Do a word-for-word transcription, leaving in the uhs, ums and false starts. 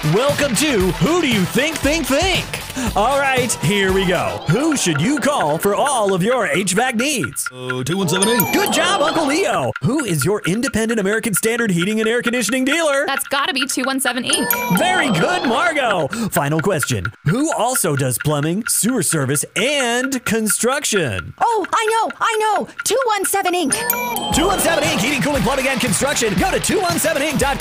Welcome to Who Do You Think Think Think? All right, here we go. Who should you call for all of your H V A C needs? Oh, two one seven eight. Good job, Uncle Leo. Who is your independent American Standard heating and air conditioning dealer? That's gotta be two one seven Incorporated. Very good, Margot. Final question. Who also does plumbing, sewer service, and construction? Oh, I know, I know. two one seven Incorporated. two one seven Incorporated. Heating, cooling, plumbing, and construction. Go to two one seven inc dot com.